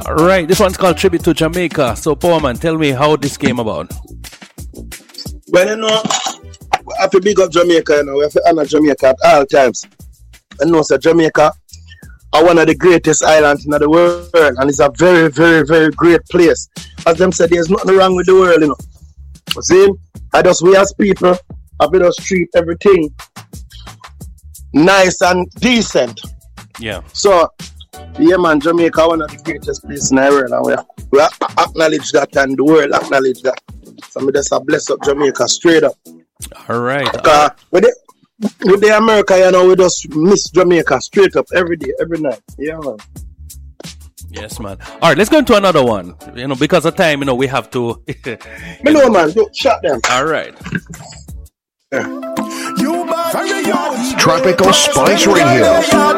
All right, this one's called Tribute to Jamaica. So, Powerman, tell me how this came about. Well, you know, we have to big up Jamaica, you know, we have to honor Jamaica at all times. And you know, so Jamaica are one of the greatest islands in the world, and it's a very, very, very great place. As them said, there's nothing wrong with the world, you know. See, we as people, have to just treat everything nice and decent. Yeah. So, yeah, man, Jamaica one of the greatest places in the world, and we acknowledge that, and the world acknowledge that. So, we just bless up Jamaica straight up. All right. With the America, you know, we just miss Jamaica straight up every day, every night. Yeah, man. Yes, man. All right, let's go into another one. You know, because of time, you know, we have to. No, man, don't shut them. All right. Tropical Spice Radio.